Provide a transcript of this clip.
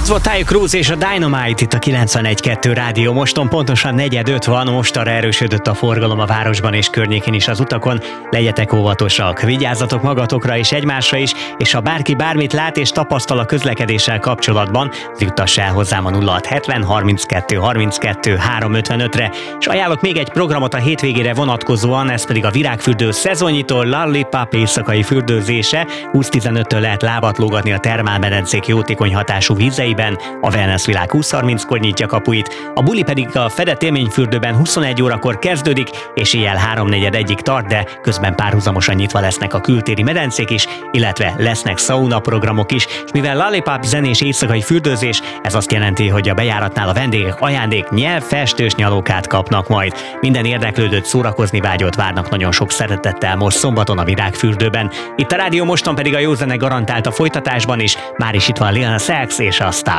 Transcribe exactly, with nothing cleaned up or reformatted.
volt Ty Cruz és a Dynamite itt a kilencvenegy kettő rádió. Moston pontosan negyed öt van, mostanra erősödött a forgalom a városban és környékén is az utakon. Legyetek óvatosak, vigyázzatok magatokra és egymásra is, és ha bárki bármit lát és tapasztal a közlekedéssel kapcsolatban, juttass el hozzám a nulla hat hetven harminckettő harminckettő háromszázötvenötre, és ajánlok még egy programot a hétvégére vonatkozóan, ez pedig a Virágfürdő szezonnyitó Lollipop éjszakai fürdőzése. húsz-tizenöttől lehet lábat lógatni a termálmedencék jótékony hatású vízeiben, a Wellness Világ húsz harminckor nyitja kapuit, a buli pedig a fedett élményfürdőben huszonegy órakor kezdődik, és éjjel háromnegyed egyig tart, de közben párhuzamosan nyitva lesznek a kültéri medencék is, illetve lesznek sauna programok is, és mivel Lollipop zenés éjszakai fürdőzés, ez azt jelenti, hogy a bejáratnál a vendégek ajándék nyelvfestős nyalókát kapnak majd. Minden érdeklődőt, szórakozni vágyót várnak nagyon sok szeretettel most szombaton a Virágfürdőben. Itt a Rádió Moston pedig a jó zene garantált a folytatásban is, már is itt van Lil Nas X és a Star